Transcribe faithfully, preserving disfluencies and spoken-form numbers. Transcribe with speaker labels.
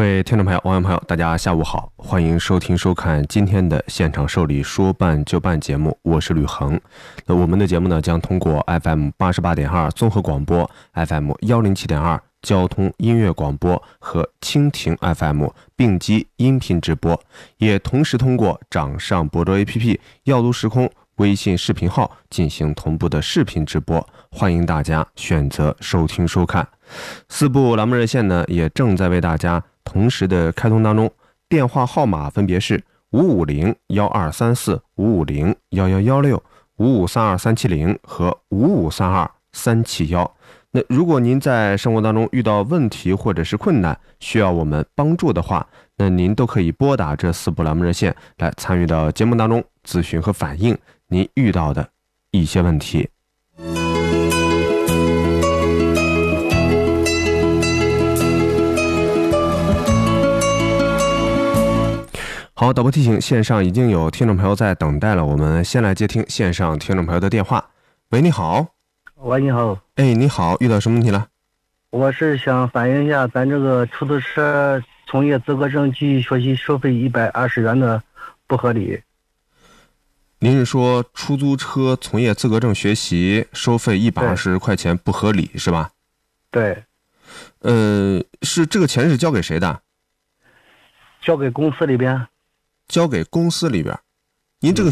Speaker 1: 位听众朋友、网友朋友，大家下午好，欢迎收听收看今天的现场受理说办就办节目，我是吕恒。那我们的节目呢，将通过 F M 八十八点二 综合广播、F M 一零七点二 交通音乐广播和蜻蜓 F M 并机音频直播，也同时通过掌上博州 A P P、耀都时空微信视频号进行同步的视频直播，欢迎大家选择收听收看。四部栏目热线呢，也正在为大家同时的开通当中，电话号码分别是五五零幺二三四、五五零幺幺幺六、五五三二三七零和五五三二三七幺。那如果您在生活当中遇到问题或者是困难，需要我们帮助的话，那您都可以拨打这四部栏目热线来参与到节目当中咨询和反映您遇到的一些问题。好，导播提醒，线上已经有听众朋友在等待了，我们先来接听线上听众朋友的电话。喂，你好。
Speaker 2: 喂，你好。
Speaker 1: 哎，你好，遇到什么问题了？
Speaker 2: 我是想反映一下咱这个出租车从业资格证继续学习收费一百二十元的不合理。
Speaker 1: 您是说出租车从业资格证学习收费一百二十块钱不合理是吧？
Speaker 2: 对。
Speaker 1: 呃，是这个钱是交给谁的？
Speaker 2: 交给公司里边。
Speaker 1: 交给公司里边。您这个